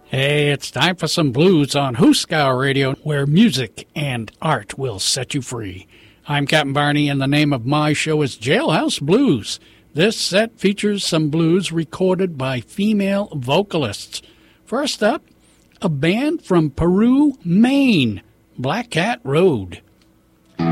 Hey, it's time for some blues on Hooskow Radio, where music and art will set you free. I'm Captain Barney, and the name of my show is Jailhouse Blues. This set features some blues recorded by female vocalists. First up, a band from Peru, Maine, Black Cat Road.